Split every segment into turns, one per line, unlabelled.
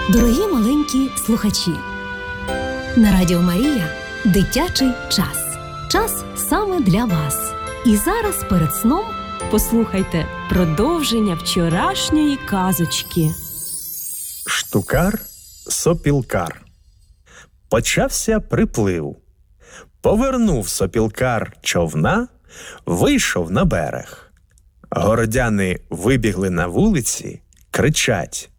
Дорогі маленькі слухачі, на Радіо Марія дитячий час. Час саме для вас. І зараз перед сном послухайте продовження вчорашньої казочки.
Штукар-сопілкар. Почався приплив. Повернув сопілкар човна, вийшов на берег. Городяни вибігли на вулиці, кричать: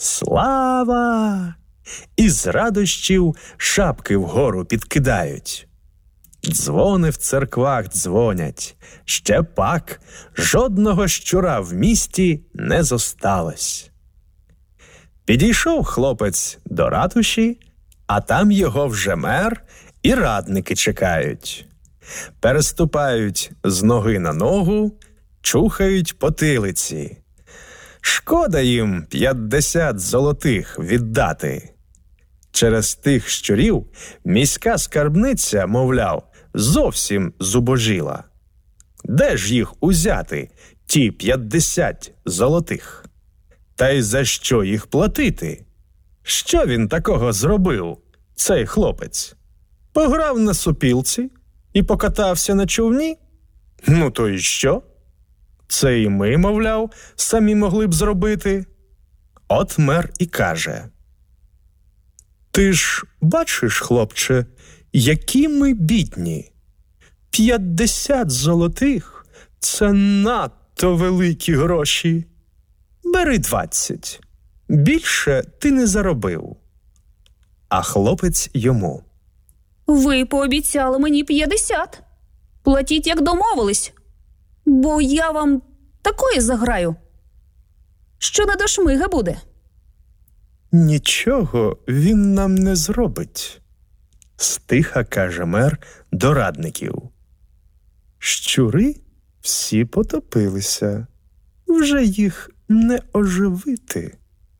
«Слава!» І з радощів шапки вгору підкидають. Дзвони в церквах дзвонять. Ще пак жодного щура в місті не зосталось. Підійшов хлопець до ратуші, а там його вже мер і радники чекають. Переступають з ноги на ногу, чухають потилиці. Шкода їм 50 золотих віддати. Через тих щурів міська скарбниця, мовляв, зовсім зубожіла. Де ж їх узяти, ті 50 золотих? Та й за що їх платити? Що він такого зробив, цей хлопець? Пограв на сопілці і покатався на човні? Ну то й що? Це і ми, мовляв, самі могли б зробити. От мер і каже: «Ти ж бачиш, хлопче, які ми бідні. 50 золотих – це надто великі гроші. Бери 20. Більше ти не заробив». А хлопець йому:
«Ви пообіцяли мені 50. Платіть, як домовились, бо я вам такої заграю, що не до шмига буде».
«Нічого він нам не зробить», – стиха каже мер до радників. «Щури всі потопилися, вже їх не оживити».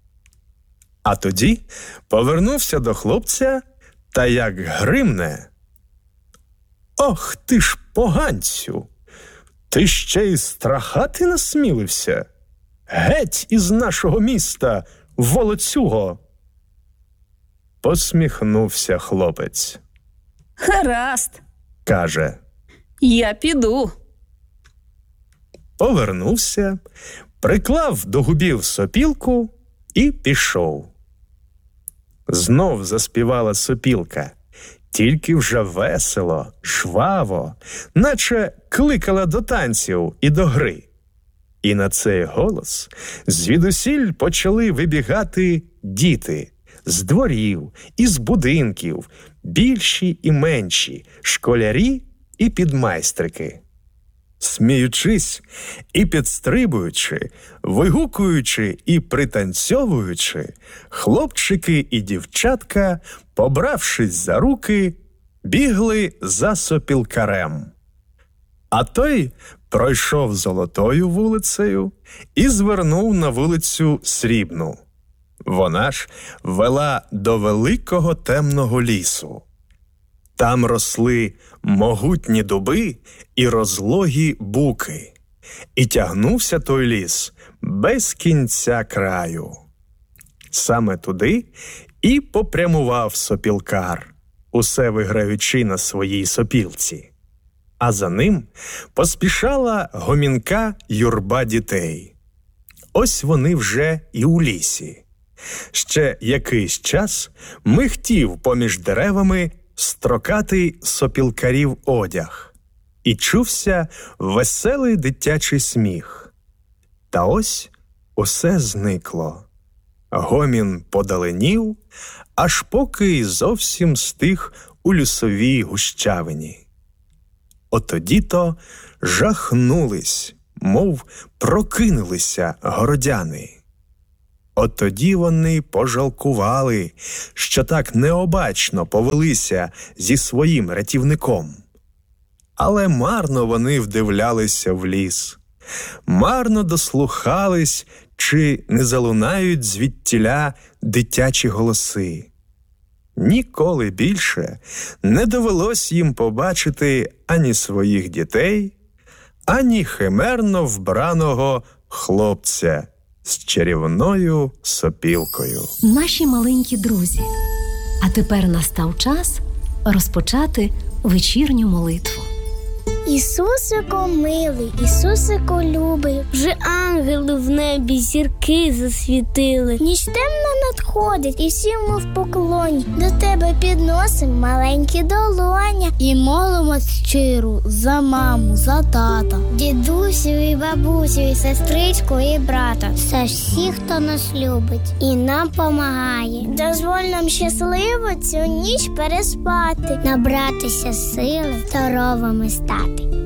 А тоді повернувся до хлопця та як гримне: «Ох ти ж поганцю! Ти ще й страхати насмілився? Геть із нашого міста, волоцюго!» Посміхнувся хлопець.
«Гаразд», –
каже,
«я піду».
Повернувся, приклав до губів сопілку і пішов. Знов заспівала сопілка, тільки вже весело, жваво, наче кликала до танців і до гри. І на цей голос звідусіль почали вибігати діти з дворів, із будинків, більші і менші, школярі і підмайстрики. Сміючись і підстрибуючи, вигукуючи і пританцьовуючи, хлопчики і дівчатка, побравшись за руки, бігли за сопілкарем. А той пройшов Золотою вулицею і звернув на вулицю Срібну. Вона ж вела до великого темного лісу. Там росли могутні дуби і розлогі буки. І тягнувся той ліс без кінця краю. Саме туди і попрямував сопілкар, усе виграючи на своїй сопілці. А за ним поспішала гомінка юрба дітей. Ось вони вже і у лісі. Ще якийсь час михтів поміж деревами строкатий сопілкарів одяг, і чувся веселий дитячий сміх. Та ось усе зникло. Гомін подаленів, аж поки й зовсім стих у лісовій гущавині. Отоді-то жахнулись, мов прокинулися городяни. От тоді вони пожалкували, що так необачно повелися зі своїм рятівником. Але марно вони вдивлялися в ліс, марно дослухались, чи не залунають звідтіля дитячі голоси. Ніколи більше не довелось їм побачити ані своїх дітей, ані химерно вбраного хлопця з чарівною сопілкою.
Наші маленькі друзі. А тепер настав час розпочати вечірню молитву.
Ісусико милий, Ісусико любий, вже ангели в небі зірки засвітили. Ніч темна надходить, і всі ми в поклоні. До тебе підносим маленькі долоня. І молимо щиро за маму, за тата, дідусю і бабусю, і сестричку, і брата. За всіх, хто нас любить і нам помагає. Дозволь нам щасливо цю ніч переспати, набратися сили, здоровими стати.